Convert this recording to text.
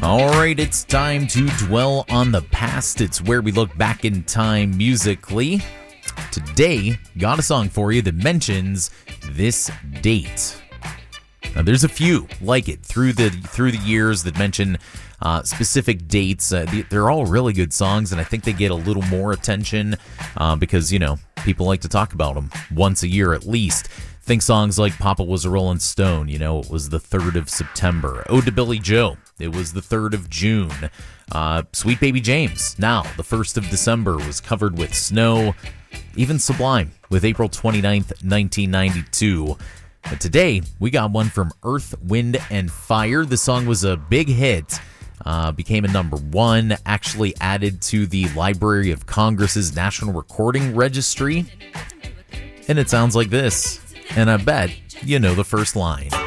All right, it's time to dwell on the past. It's where we look back in time musically. Today, got a song for you that mentions this date. Now, there's a few like it through the years that mention specific dates. They're all really good songs, and I think they get a little more attention because, people like to talk about them once a year at least. Think songs like Papa Was a Rolling Stone, it was the 3rd of September. Ode to Billy Joe, it was the 3rd of June. Sweet Baby James, now the 1st of December, was covered with snow. Even Sublime with April 29th, 1992. But today, we got one from Earth, Wind, and Fire. The song was a big hit, became a number one, actually added to the Library of Congress's National Recording Registry. And it sounds like this. And I bet you know the first line.